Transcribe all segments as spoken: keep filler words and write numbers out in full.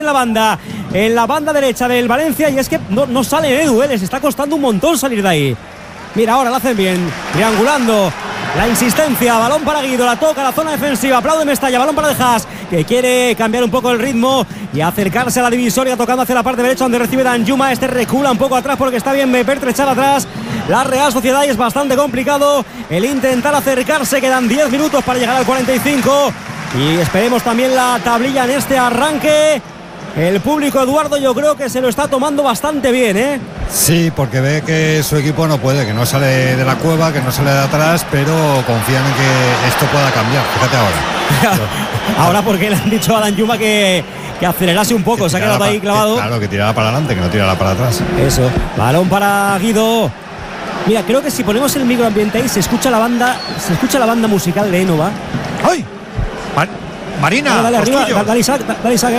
en la banda, en la banda derecha del Valencia, y es que no, no sale Edu, ¿eh? Les está costando un montón salir de ahí. Mira, ahora lo hacen bien, triangulando, la insistencia, balón para Guido, la toca, la zona defensiva, aplaude Mestalla, balón para De Haas, que quiere cambiar un poco el ritmo y acercarse a la divisoria, tocando hacia la parte derecha donde recibe Danjuma. Este recula un poco atrás porque está bien pertrechar atrás la Real Sociedad y es bastante complicado el intentar acercarse. Quedan diez minutos para llegar al cuarenta y cinco y esperemos también la tablilla en este arranque. El público, Eduardo, yo creo que se lo está tomando bastante bien, ¿eh? Sí, porque ve que su equipo no puede, que no sale de la cueva, que no sale de atrás, pero confían en que esto pueda cambiar. Fíjate ahora. Ahora porque le han dicho a Danjuma que, que acelerase un poco, se ha quedado ahí clavado. Que, claro, que tirara para adelante, que no tirara para atrás. Eso, balón para Guido. Mira, creo que si ponemos el microambiente ahí se escucha la banda, se escucha la banda musical de Énova. ¡Ay! Mar Marina, dale, dale arriba, tuyo. dale Isaac, dale Isaac.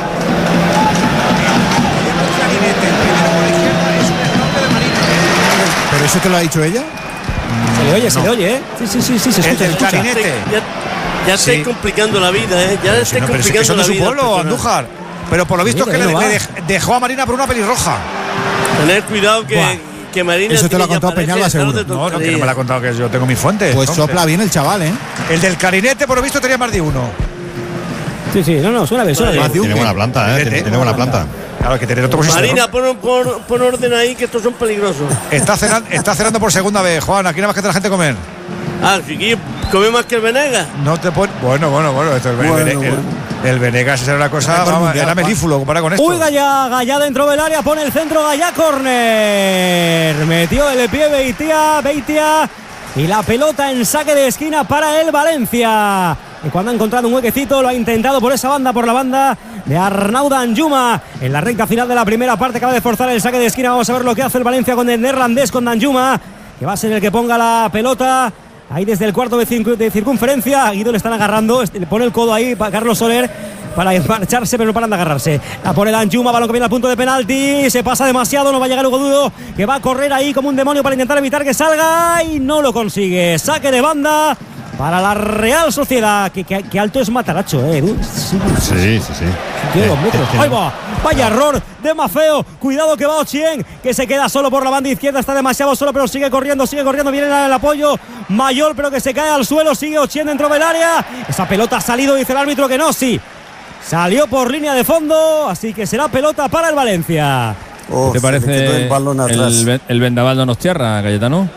¿Pero eso te lo ha dicho ella? Se le oye, no. se le oye, ¿eh? Sí, sí, sí, sí se escucha. El del clarinete. Ya, ya estáis sí. complicando la vida, ¿eh? Ya estáis no, complicando es que la son de vida. Su pueblo, Andújar. Pero por lo visto sí, es que le, le dejó a Marina por una pelirroja. Tener cuidado que, que Marina. Eso te lo ha contado Peñalba, seguro. No, no, que no me lo ha contado, que yo tengo mis fuentes. Pues entonces. Sopla bien el chaval, ¿eh? El del clarinete, por lo visto, tenía más de uno. Sí, sí, no, no, suena bien, suena bien. Tiene buena planta, ¿eh? Tiene, tiene buena planta. Claro, que tener otro Marina, pon, pon, pon orden ahí, que estos son peligrosos. Está cenando, está cenando por segunda vez, Juan. Aquí nada más que te la gente comer. Ah, si come más que el Venegas. No te pon... Bueno, bueno, bueno. Esto, el, bueno, el, bueno. El, el Venegas era una cosa. Vamos, era melífulo comparado con esto. Uy, Gallá, Gallá dentro del área, pone el centro, Gallá, córner. Metió el pie Beitia, Beitia. Y la pelota en saque de esquina para el Valencia. Y cuando ha encontrado un huequecito, lo ha intentado por esa banda, por la banda de Arnau Danjuma. En la recta final de la primera parte acaba de forzar el saque de esquina. Vamos a ver lo que hace el Valencia con el neerlandés, con Danjuma, que va a ser el que ponga la pelota ahí desde el cuarto de, circun de circunferencia. A Guido le están agarrando, le pone el codo ahí para Carlos Soler para marcharse, pero no paran de agarrarse. La pone Danjuma, balón que viene al punto de penalti, se pasa demasiado, no va a llegar Hugo Duro, que va a correr ahí como un demonio para intentar evitar que salga y no lo consigue. Saque de banda para la Real Sociedad. Que, que, que alto es Mataracho, eh, Edu. Sí, sí, sí, sí. Tiene dos metros. Ahí va. Vaya error de Mafeo. Cuidado que va Ochien, que se queda solo por la banda izquierda. Está demasiado solo, pero sigue corriendo, sigue corriendo. Viene el apoyo Mayol, pero que se cae al suelo. Sigue Ochien dentro del área. Esa pelota ha salido, dice el árbitro que no, sí. Salió por línea de fondo, así que será pelota para el Valencia. Oh, ¿Te parece el, balón atrás. El, el vendaval de Donostierra, Cayetano?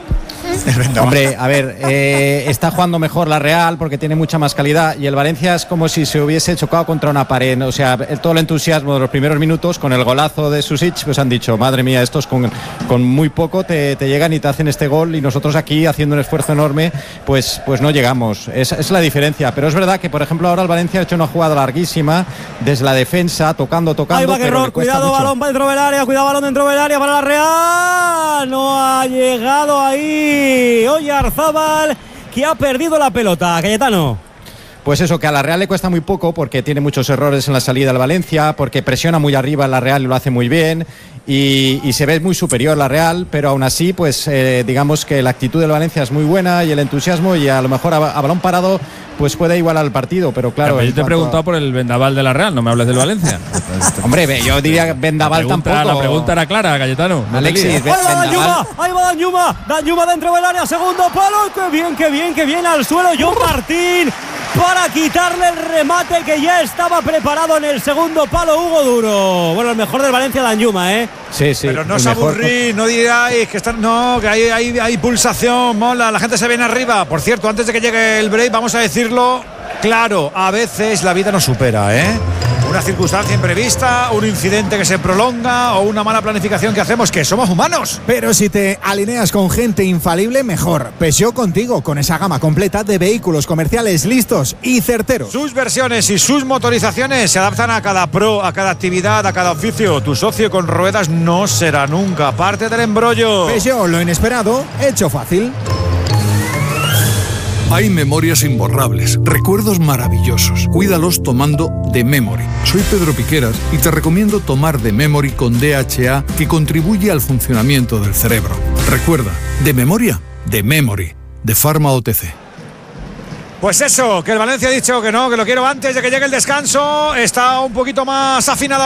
Hombre, a ver, eh, está jugando mejor la Real porque tiene mucha más calidad y el Valencia es como si se hubiese chocado contra una pared. O sea, todo el entusiasmo de los primeros minutos con el golazo de Susic, pues han dicho, madre mía, estos con, con muy poco te, te llegan y te hacen este gol y nosotros aquí haciendo un esfuerzo enorme, pues, pues no llegamos. Es, es la diferencia, pero es verdad que, por ejemplo, ahora el Valencia ha hecho una jugada larguísima desde la defensa, tocando, tocando. Ahí va Guerrero, cuidado, mucho. Balón dentro del área, cuidado, balón dentro del área para la Real. No ha llegado ahí. Oye, Arzábal, que ha perdido la pelota, Cayetano. Pues eso, que a la Real le cuesta muy poco porque tiene muchos errores en la salida del Valencia, porque presiona muy arriba en la Real y lo hace muy bien y, y se ve muy superior la Real, pero aún así, pues eh, digamos que la actitud del Valencia es muy buena y el entusiasmo y a lo mejor a, a balón parado pues puede igualar el partido, pero claro. Pero yo te he preguntado a... por el vendaval de la Real, no me hables del Valencia. Hombre, yo diría vendaval la pregunta, tampoco. La pregunta era clara, Cayetano. No Alexis, ahí va Danjuma, ahí va Danjuma, Danjuma dentro del área, segundo palo, qué bien, qué bien, qué bien al suelo John Martín para quitarle el remate que ya estaba preparado en el segundo palo Hugo Duro. Bueno, el mejor del Valencia, Danjuma, ¿eh? Sí, sí. Pero no os aburrís, no diráis que están, no, que hay, hay, hay pulsación, mola, la gente se viene arriba. Por cierto, antes de que llegue el break, vamos a decirlo claro, a veces la vida nos supera, ¿eh? Una circunstancia imprevista, un incidente que se prolonga o una mala planificación que hacemos, que somos humanos. Pero si te alineas con gente infalible, mejor. Peugeot contigo, con esa gama completa de vehículos comerciales listos y certeros. Sus versiones y sus motorizaciones se adaptan a cada pro, a cada actividad, a cada oficio. Tu socio con ruedas no será nunca parte del embrollo. Peugeot, lo inesperado, hecho fácil. Hay memorias imborrables, recuerdos maravillosos. Cuídalos tomando The Memory. Soy Pedro Piqueras y te recomiendo tomar The Memory con D H A, que contribuye al funcionamiento del cerebro. Recuerda, de memoria, The Memory, de Pharma O T C. Pues eso, que el Valencia ha dicho que no, que lo quiero antes de que llegue el descanso. Está un poquito más afinado.